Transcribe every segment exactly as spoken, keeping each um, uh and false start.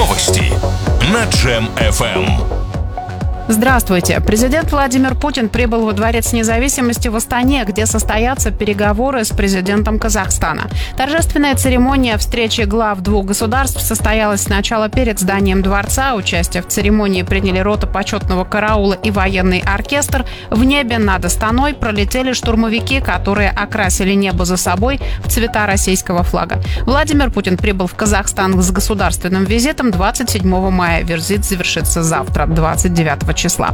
Новости на Джем эф эм. Здравствуйте. Президент Владимир Путин прибыл во Дворец независимости в Астане, где состоятся переговоры с президентом Казахстана. Торжественная церемония встречи глав двух государств состоялась сначала перед зданием дворца. Участие в церемонии приняли рота почетного караула и военный оркестр. В небе над Астаной пролетели штурмовики, которые окрасили небо за собой в цвета российского флага. Владимир Путин прибыл в Казахстан с государственным визитом двадцать седьмого мая. Визит завершится завтра, двадцать девятого числа.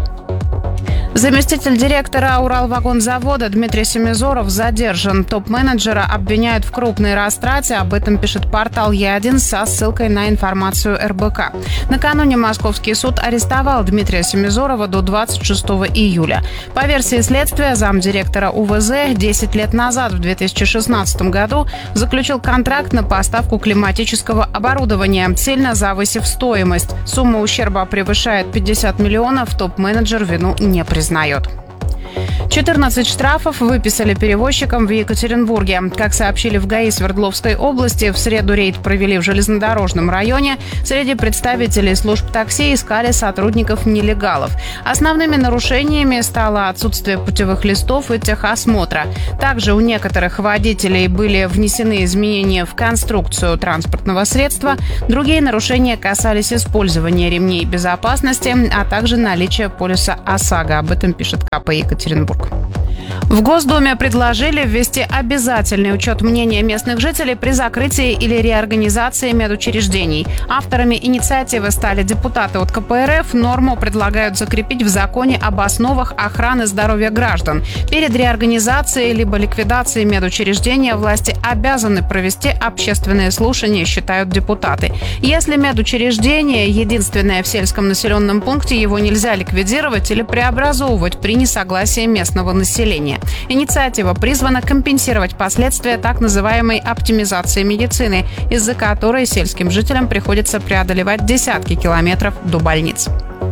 Заместитель директора Уралвагонзавода Дмитрий Семизоров задержан. Топ-менеджера обвиняют в крупной растрате. Об этом пишет портал Е один со ссылкой на информацию эр бэ ка. Накануне московский суд арестовал Дмитрия Семизорова до двадцать шестого июля. По версии следствия, замдиректора у вэ зэ десять лет назад, в две тысячи шестнадцатом году, заключил контракт на поставку климатического оборудования, сильно завысив стоимость. Сумма ущерба превышает пятьдесят миллионов. Топ-менеджер вину не признает. Признает. четырнадцать штрафов выписали перевозчикам в Екатеринбурге. Как сообщили в гэ а и Свердловской области, в среду рейд провели в железнодорожном районе. Среди представителей служб такси искали сотрудников-нелегалов. Основными нарушениями стало отсутствие путевых листов и техосмотра. Также у некоторых водителей были внесены изменения в конструкцию транспортного средства. Другие нарушения касались использования ремней безопасности, а также наличия полиса ОСАГО. Об этом пишет ка пэ Екатеринбург. В Госдуме предложили ввести обязательный учет мнения местных жителей при закрытии или реорганизации медучреждений. Авторами инициативы стали депутаты от ка пэ эр эф. Норму предлагают закрепить в законе об основах охраны здоровья граждан. Перед реорганизацией либо ликвидацией медучреждения власти обязаны провести общественные слушания, считают депутаты. Если медучреждение единственное в сельском населенном пункте, его нельзя ликвидировать или преобразовывать при несогласии местного населения. Инициатива призвана компенсировать последствия так называемой оптимизации медицины, из-за которой сельским жителям приходится преодолевать десятки километров до больниц.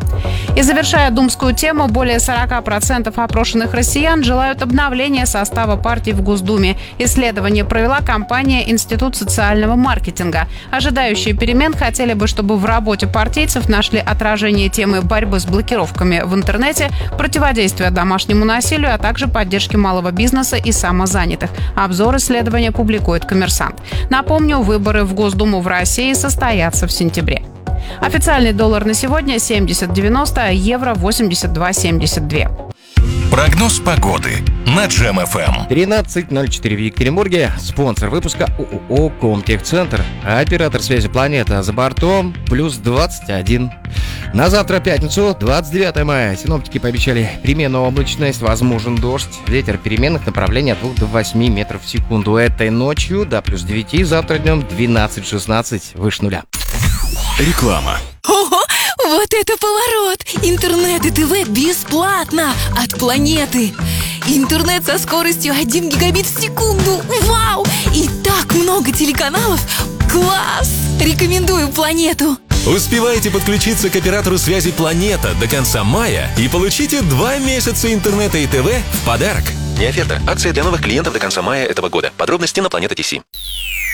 И завершая думскую тему, более сорок процентов опрошенных россиян желают обновления состава партий в Госдуме. Исследование провела компания «Институт социального маркетинга». Ожидающие перемен хотели бы, чтобы в работе партийцев нашли отражение темы борьбы с блокировками в интернете, противодействия домашнему насилию, а также поддержки малого бизнеса и самозанятых. Обзор исследования публикует «Коммерсант». Напомню, выборы в Госдуму в России состоятся в сентябре. Официальный доллар на сегодня семьдесят девяносто, евро восемьдесят два семьдесят два. Прогноз погоды на Джем эф эм. тринадцать ноль четыре в Екатеринбурге. Спонсор выпуска ООО «Комтехцентр». Оператор связи «Планета» за бортом. Плюс двадцать один. На завтра, пятницу, двадцать девятого мая. Синоптики пообещали переменную облачность, возможен дождь. Ветер переменных направлений от двух до восьми метров в секунду. Этой ночью до плюс девяти, завтра днем двенадцать-шестнадцать, выше нуля. Реклама. Ого, вот это поворот! Интернет и ТВ бесплатно от Планеты. Интернет со скоростью один гигабит в секунду. Вау! И так много телеканалов. Класс! Рекомендую Планету. Успевайте подключиться к оператору связи «Планета» до конца мая и получите два месяца интернета и ТВ в подарок. Не оферта. Акция для новых клиентов до конца мая этого года. Подробности на Планета точка ти си.